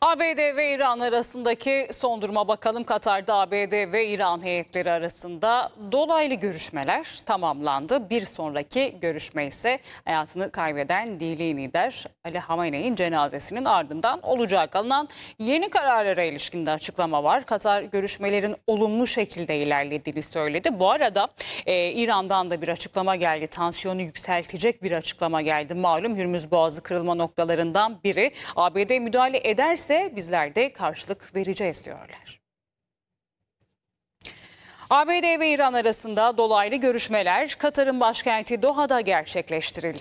ABD ve İran arasındaki son duruma bakalım. Katar'da ABD ve İran heyetleri arasında dolaylı görüşmeler tamamlandı. Bir sonraki görüşme ise hayatını kaybeden dini lider Ali Hamenei'nin cenazesinin ardından olacak. Alınan yeni kararlara ilişkin de açıklama var. Katar görüşmelerin olumlu şekilde ilerlediğini söyledi. Bu arada İran'dan da bir açıklama geldi. Tansiyonu yükseltecek bir açıklama geldi. Malum Hürmüz Boğazı kırılma noktalarından biri. ABD müdahale ederse bizler de karşılık vereceğiz diyorlar. ABD ve İran arasında dolaylı görüşmeler Katar'ın başkenti Doha'da gerçekleştirildi.